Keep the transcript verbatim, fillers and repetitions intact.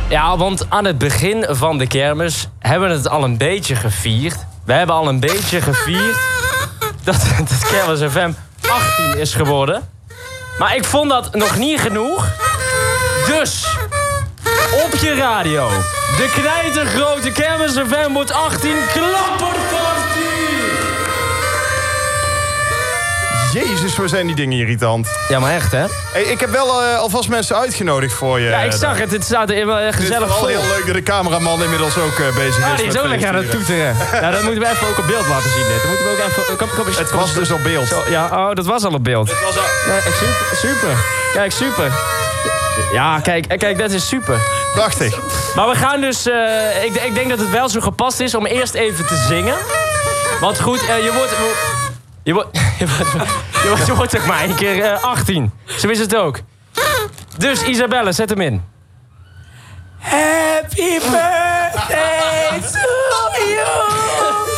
Ja, want aan het begin van de kermis hebben we het al een beetje gevierd. We hebben al een beetje gevierd dat, dat Kermis F M achttien is geworden. Maar ik vond dat nog niet genoeg. Dus, op je radio. De knijtergrote Kermis F M wordt achttien. Klapperparty! Jezus, waar zijn die dingen irritant. Ja, maar echt, hè? Hey, ik heb wel uh, alvast mensen uitgenodigd voor je. Ja, ik zag het. Het staat er uh, gezellig vol. Het is vol. heel leuk dat de cameraman inmiddels ook uh, bezig is. Ja, die is ook lekker aan het toeteren. Ja, dat moeten we even ook op beeld laten zien. Dit. Dat moeten we ook even... Kom, kom, het was dus op beeld. Zo, ja, oh, dat was al op beeld. Het was al... Ja, super, super. Kijk, super. Ja, kijk, kijk, dat is super. Prachtig. Maar we gaan dus... Uh, ik, ik denk dat het wel zo gepast is om eerst even te zingen. Want goed, uh, je wordt... Je wordt, je, wordt, je, wordt, je wordt zeg maar een keer uh, achttien. Zo is het ook. Dus Isabelle, zet hem in. Happy birthday